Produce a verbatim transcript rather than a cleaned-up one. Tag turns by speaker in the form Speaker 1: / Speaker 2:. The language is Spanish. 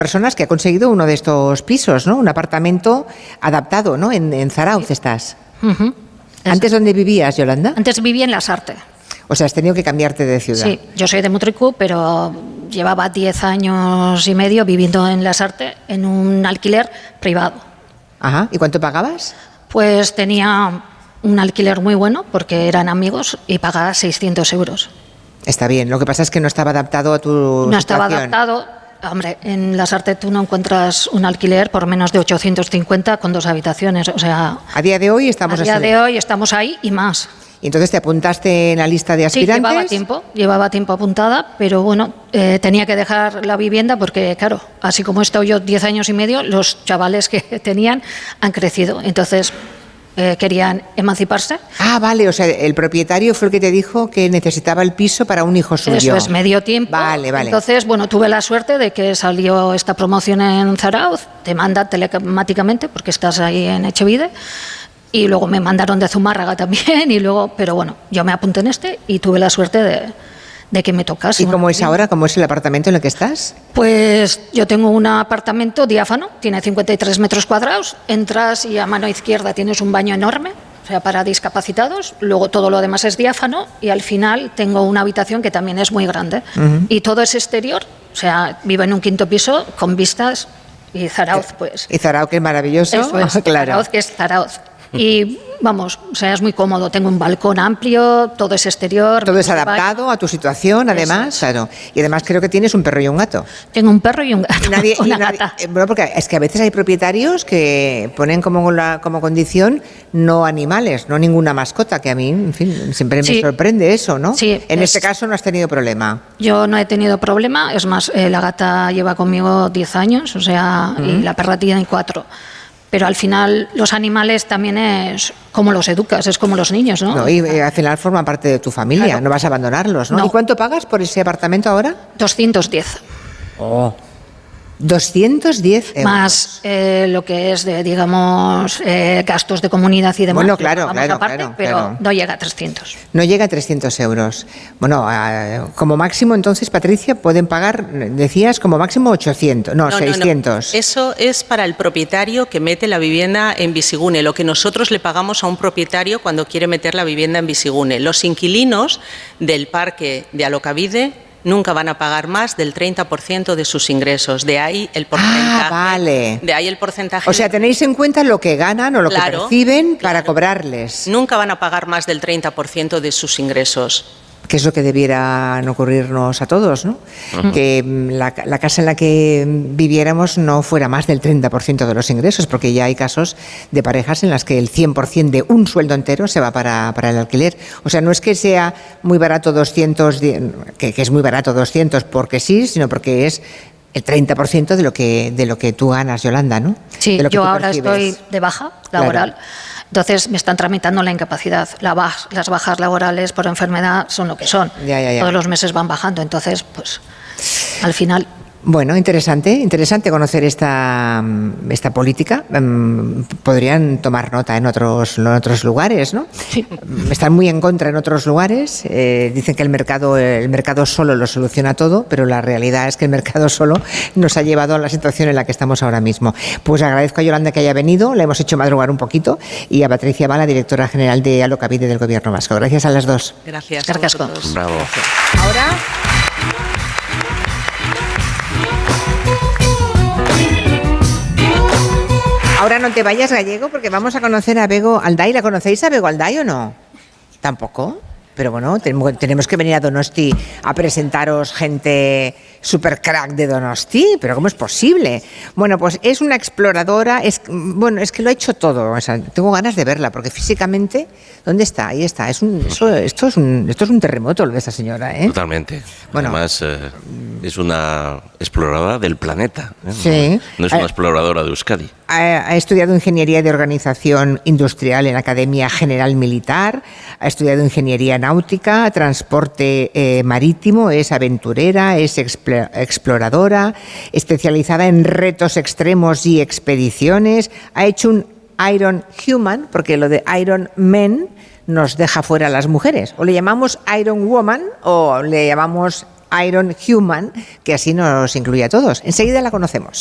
Speaker 1: Personas que ha conseguido uno de estos pisos, ¿no? Un apartamento adaptado, ¿no? En, en Zarauz estás.
Speaker 2: Uh-huh.
Speaker 1: ¿Antes dónde vivías, Yolanda?
Speaker 2: Antes vivía en Lasarte.
Speaker 1: O sea, has tenido que cambiarte de ciudad.
Speaker 2: Sí, yo soy de Mutriku, pero llevaba diez años y medio viviendo en Lasarte en un alquiler privado.
Speaker 1: Ajá. ¿Y cuánto pagabas?
Speaker 2: Pues tenía un alquiler muy bueno porque eran amigos y pagaba seiscientos euros.
Speaker 1: Está bien. Lo que pasa es que no estaba adaptado a tu
Speaker 2: No
Speaker 1: situación.
Speaker 2: estaba adaptado. Hombre, en Lasarte tú no encuentras un alquiler por menos de ochocientos cincuenta con dos habitaciones. O sea,
Speaker 1: a día de hoy estamos
Speaker 2: a día
Speaker 1: así.
Speaker 2: de hoy estamos ahí y más.
Speaker 1: Y entonces te apuntaste en la lista de aspirantes.
Speaker 2: Sí, llevaba tiempo, llevaba tiempo apuntada, pero bueno, eh, tenía que dejar la vivienda porque, claro, así como he estado yo diez años y medio, los chavales que tenían han crecido. Entonces, eh, querían emanciparse.
Speaker 1: Ah, vale, o sea, el propietario fue el que te dijo que necesitaba el piso para un hijo suyo.
Speaker 2: Eso es, medio tiempo.
Speaker 1: Vale, vale.
Speaker 2: Entonces, bueno, tuve la suerte de que salió esta promoción en Zarauz, te manda telemáticamente porque estás ahí en Echevide. Y luego me mandaron de Zumárraga también, y luego, pero bueno, yo me apunté en este y tuve la suerte de, de que me tocase.
Speaker 1: ¿Y cómo es ahora? ¿Cómo es el apartamento en el que estás?
Speaker 2: Pues yo tengo un apartamento diáfano, tiene cincuenta y tres metros cuadrados, entras y a mano izquierda tienes un baño enorme, o sea, para discapacitados, luego todo lo demás es diáfano y al final tengo una habitación que también es muy grande. Uh-huh. Y todo es exterior, o sea, vivo en un quinto piso con vistas y Zarauz, pues...
Speaker 1: Y Zarauz, que es maravilloso.
Speaker 2: Eso es,
Speaker 1: claro.
Speaker 2: Zarauz, que es Zarauz. Y vamos, o sea, es muy cómodo. Tengo un balcón amplio, todo es exterior.
Speaker 1: Todo es adaptado a tu situación, además, claro. Y además creo que tienes un perro y un gato.
Speaker 2: Tengo un perro y un gato.
Speaker 1: Y nadie,
Speaker 2: una
Speaker 1: y nadie,
Speaker 2: gata.
Speaker 1: Bueno, porque es que a veces hay propietarios que ponen como, la, como condición no animales, no ninguna mascota, que a mí, en fin, siempre
Speaker 2: Sí.
Speaker 1: me sorprende eso, ¿no?
Speaker 2: Sí,
Speaker 1: en
Speaker 2: es-
Speaker 1: este caso no has tenido problema.
Speaker 2: Yo no he tenido problema, es más, eh, la gata lleva conmigo diez años, o sea, uh-huh. y la perra tiene cuatro. Pero al final los animales también es como los educas, es como los niños, ¿no?
Speaker 1: No, y eh, al final forman parte de tu familia,
Speaker 2: Claro.
Speaker 1: no vas a abandonarlos, ¿no?
Speaker 2: No.
Speaker 1: ¿Y cuánto pagas por ese apartamento ahora?
Speaker 2: doscientos diez.
Speaker 1: Oh. doscientos diez euros.
Speaker 2: Más eh, lo que es de, digamos, eh, gastos de comunidad y demás.
Speaker 1: Bueno,
Speaker 2: que
Speaker 1: claro,
Speaker 2: pagamos
Speaker 1: claro,
Speaker 2: aparte,
Speaker 1: claro,
Speaker 2: pero
Speaker 1: claro.
Speaker 2: no llega a trescientos.
Speaker 1: No llega a trescientos euros. Bueno, eh, como máximo, entonces, Patricia, pueden pagar, decías, como máximo ochocientos, no,
Speaker 3: No, no,
Speaker 1: seiscientos.
Speaker 3: no. Eso es para el propietario que mete la vivienda en Visigune, lo que nosotros le pagamos a un propietario cuando quiere meter la vivienda en Visigune. Los inquilinos del parque de Alokabide nunca van a pagar más del treinta por ciento de sus ingresos. De ahí el porcentaje.
Speaker 1: Ah, vale.
Speaker 3: De ahí el porcentaje.
Speaker 1: O sea, tenéis en cuenta lo que ganan o lo
Speaker 3: Claro,
Speaker 1: que perciben para
Speaker 3: claro.
Speaker 1: cobrarles.
Speaker 3: Nunca van a pagar más del treinta por ciento de sus ingresos.
Speaker 1: Que es lo que debieran ocurrirnos a todos, ¿no? Uh-huh. Que la, la casa en la que viviéramos no fuera más del treinta por ciento de los ingresos, porque ya hay casos de parejas en las que el cien por ciento de un sueldo entero se va para, para el alquiler. O sea, no es que sea muy barato doscientos, que, que es muy barato doscientos porque sí, sino porque es el treinta por ciento de lo que de lo que tú ganas, Yolanda, ¿no?
Speaker 2: Sí,
Speaker 1: de lo que
Speaker 2: yo
Speaker 1: tú
Speaker 2: ahora
Speaker 1: percibes.
Speaker 2: estoy de baja laboral. Claro. Entonces me están tramitando la incapacidad. La baj, las bajas laborales por enfermedad son lo que son.
Speaker 1: Ya, ya, ya.
Speaker 2: Todos los meses van bajando. Entonces, pues, al final...
Speaker 1: Bueno, interesante, interesante conocer esta, esta política. Podrían tomar nota en otros, en otros lugares, ¿no?
Speaker 2: Sí.
Speaker 1: Están muy en contra en otros lugares. Eh, dicen que el mercado, el mercado solo lo soluciona todo, pero la realidad es que el mercado solo nos ha llevado a la situación en la que estamos ahora mismo. Pues agradezco a Yolanda que haya venido, la hemos hecho madrugar un poquito, y a Patricia Bala, directora general de Alokabide del Gobierno Vasco. Gracias a las dos.
Speaker 3: Gracias.
Speaker 2: Gracias.
Speaker 4: Bravo.
Speaker 1: Ahora... Ahora no te vayas, Gallego, porque vamos a conocer a Bego Alday. ¿La conocéis a Bego Alday o no? ¿Tampoco? Pero bueno, tenemos que venir a Donosti a presentaros gente super crack de Donosti, pero ¿cómo es posible? Bueno, pues es una exploradora, es, bueno, es que lo ha hecho todo, o sea, tengo ganas de verla, porque físicamente, ¿dónde está? Ahí está, es un, eso, esto, es un, esto es un terremoto lo de esta señora, ¿eh?
Speaker 4: Totalmente.
Speaker 1: Bueno.
Speaker 4: Además, eh, es una exploradora del planeta, ¿eh?
Speaker 1: Sí.
Speaker 4: No, no es una exploradora de Euskadi.
Speaker 1: Ha, ha estudiado Ingeniería de Organización Industrial en la Academia General Militar, ha estudiado Ingeniería Náutica, Transporte eh, Marítimo, es aventurera, es exploradora, especializada en retos extremos y expediciones, ha hecho un Iron Human, porque lo de Iron Man nos deja fuera a las mujeres, o le llamamos Iron Woman o le llamamos Iron Human, que así nos incluye a todos. Enseguida la conocemos.